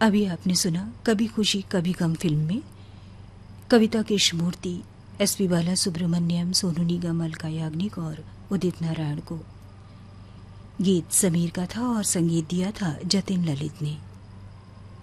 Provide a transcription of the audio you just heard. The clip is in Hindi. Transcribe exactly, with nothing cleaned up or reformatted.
अभी आपने सुना कभी खुशी कभी गम फिल्म में कविता कृष्णमूर्ति, एस पी बाला सुब्रमण्यम, सोनू निगम, अलका याग्निक और उदित नारायण को। गीत समीर का था और संगीत दिया था जतिन ललित ने।